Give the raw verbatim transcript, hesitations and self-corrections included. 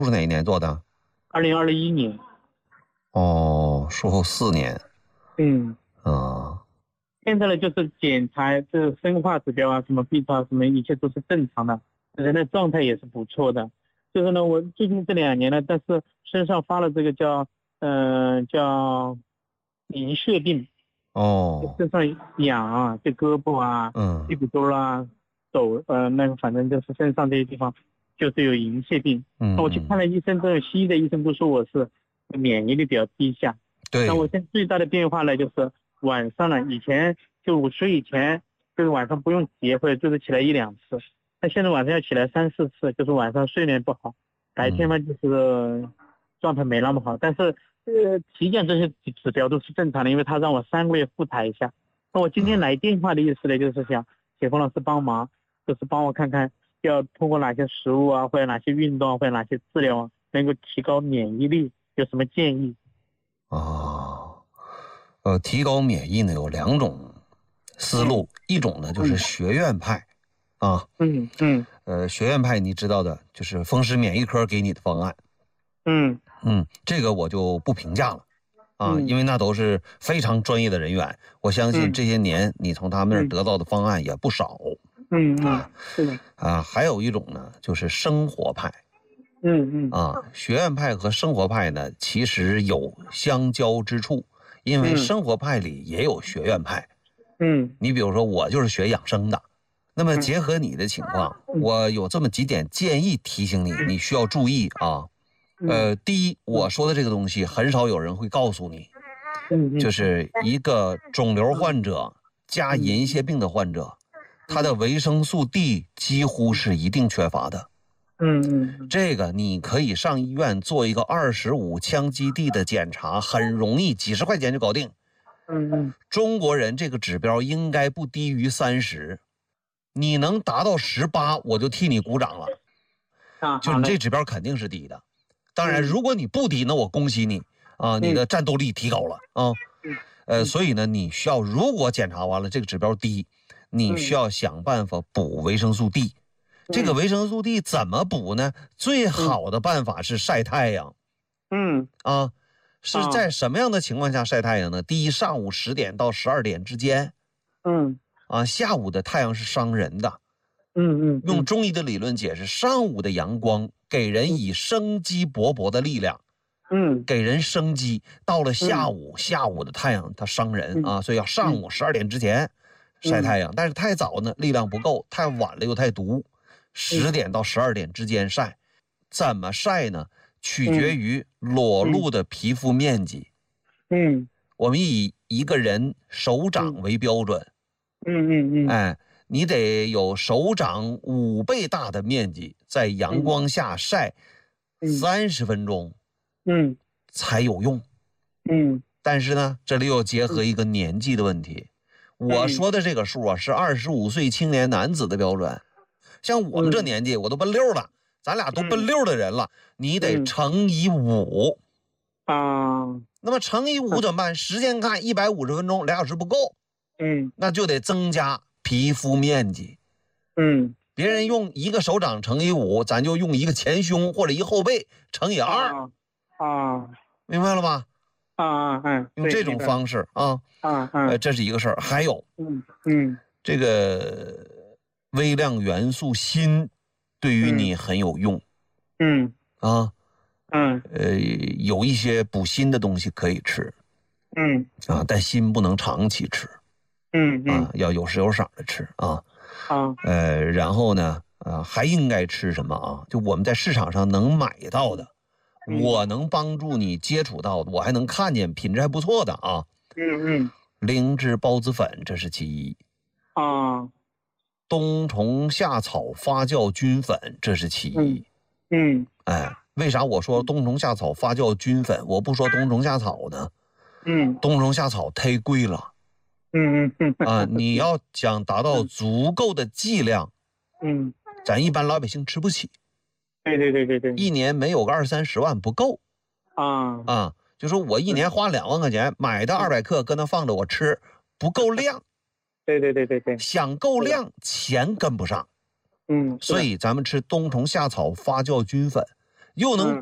是哪一年做的？ 二零二一年。 哦，术后四年。 嗯。 啊。 现在呢，就是检查这生化指标啊，什么 B 超什么，一切都是正常的，人的状态也是不错的。就是呢，我最近这两年呢，但是身上发了这个叫嗯、呃、叫银屑病。 哦。 身上痒啊，这胳膊啊， 嗯， 屁股沟啊，手呃那个反正就是身上这些地方就是有银屑病。 嗯， 那我去看了医生，这种西医的医生都说我是免疫力比较低下。 对。 那我现在最大的变化呢，就是晚上呢，以前就午睡以前就是晚上不用起，或者就是起来一两次，那现在晚上要起来三四次，就是晚上睡眠不好，白天嘛就是状态没那么好，但是呃体检这些指标都是正常的，因为他让我三个月复查一下。那我今天来电话的意思呢，就是想请冯老师帮忙，就是帮我看看要通过哪些食物啊，或者哪些运动啊，或者哪些治疗啊，能够提高免疫力，有什么建议？ 啊，呃，提高免疫呢有两种思路，嗯、一种呢就是学院派，啊， 嗯嗯， 呃，学院派你知道的，就是风湿免疫科给你的方案， 嗯嗯，这个我就不评价了，啊， 嗯、 因为那都是非常专业的人员，我相信这些年你从他们那儿得到的方案也不少， 嗯嗯，啊，是的， 啊，还有一种呢就是生活派。 嗯嗯啊，学院派和生活派呢，其实有相交之处，因为生活派里也有学院派。 嗯， 你比如说，我就是学养生的，那么结合你的情况，我有这么几点建议提醒你，你需要注意啊。呃，第一，我说的这个东西很少有人会告诉你，就是一个肿瘤患者加银屑病的患者，他的维生素 D 几乎是一定缺乏的。 嗯嗯， 这个你可以上医院做一个二十五羟基地的检查，很容易，几十块钱就搞定。 嗯嗯， 中国人这个指标应该不低于三十，你能达到十八，我就替你鼓掌了。 啊， 就你这指标肯定是低的。当然，如果你不低，那我恭喜你啊，你的战斗力提高了啊。呃，所以呢，你需要如果检查完了这个指标低，你需要想办法补维生素 D。这个维生素 D 怎么补呢？最好的办法是晒太阳。 嗯啊，是在什么样的情况下晒太阳呢？第一，上午十点到十二点之间。 嗯啊，下午的太阳是伤人的。 嗯嗯， 用中医的理论解释，上午的阳光给人以生机勃勃的力量。嗯，给人生机。到了下午，下午的太阳它伤人啊，所以要上午十二点之前晒太阳。但是太早呢，力量不够；太晚了又太毒。十点到十二点之间晒，怎么晒呢？取决于裸露的皮肤面积。嗯，我们以一个人手掌为标准。嗯嗯嗯，哎，你得有手掌五倍大的面积，在阳光下晒三十分钟，嗯，才有用。嗯，但是呢，这里又结合一个年纪的问题。我说的这个数啊，是二十五岁青年男子的标准。像我们这年纪，我都奔六了，咱俩都奔六的人了，你得乘以五啊。那么乘以五怎么办？时间看一百五十分钟，俩小时不够，嗯，那就得增加皮肤面积。嗯，别人用一个手掌乘以五，咱就用一个前胸或者一个后背乘以二啊，明白了吧？啊啊，用这种方式啊啊啊，呃，这是一个事儿。还有，嗯嗯，这个微量元素锌对于你很有用。嗯啊嗯呃，有一些补锌的东西可以吃。嗯啊，但锌不能长期吃。嗯啊，要有时有色的吃啊。啊呃，然后呢，啊还应该吃什么啊？就我们在市场上能买到的，我能帮助你接触到的，我还能看见品质还不错的啊。嗯嗯，灵芝孢子粉，这是其一。啊。冬虫夏草发酵菌粉，这是其一。嗯，哎，为啥我说冬虫夏草发酵菌粉，我不说冬虫夏草呢？嗯，冬虫夏草忒贵了。嗯嗯嗯啊，你要想达到足够的剂量，嗯，咱一般老百姓吃不起。对对对对对，一年没有个二三十万不够。啊啊，就说我一年花两万块钱买的二百克，搁那放着我吃，不够量。对对对对对，想够量，钱跟不上。嗯，所以咱们吃冬虫夏草发酵菌粉， 又能